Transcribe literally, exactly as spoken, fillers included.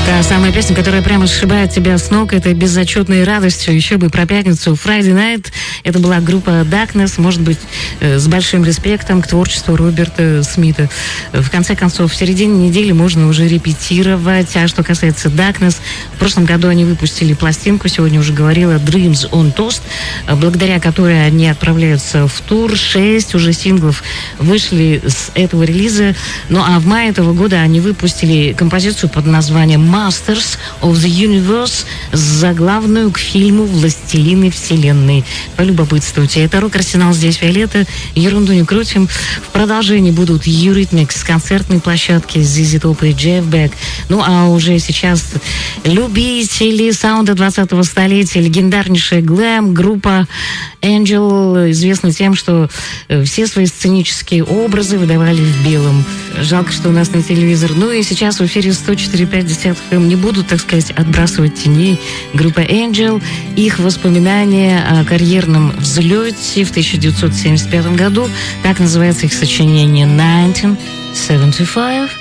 Та самая песня, которая прямо сшибает тебя с ног, это безотчетной радостью. Еще бы про пятницу. Friday Night. Это была группа Darkness, может быть, с большим респектом к творчеству Роберта Смита. В конце концов, в середине недели можно уже репетировать. А что касается Darkness, в прошлом году они выпустили пластинку, сегодня уже говорила, Dreams on Toast, благодаря которой они отправляются в тур. Шесть уже синглов вышли с этого релиза. Ну а в мае этого года они выпустили композицию под названием Masters of the Universe, заглавную к фильму «Властелины вселенной». Полюбопытствуйте. Это рок-арсенал, здесь Виолетта. Ерунду не крутим. В продолжении будут Eurythmics с концертной площадки, зет зет Top и Jeff Beck. Ну а уже сейчас любители саунда двадцатого столетия, легендарнейшая глэм-группа Angel, известна тем, что все свои сценические образы выдавали в белом. Жалко, что у нас на телевизор. Ну и сейчас в эфире сто четыре и пять десятых не будут, так сказать, отбрасывать теней. Группа Angel, их воспоминания о карьерном взлете в тысяча девятьсот семьдесят пятом году. Так называется их сочинение «тысяча девятьсот семьдесят пять».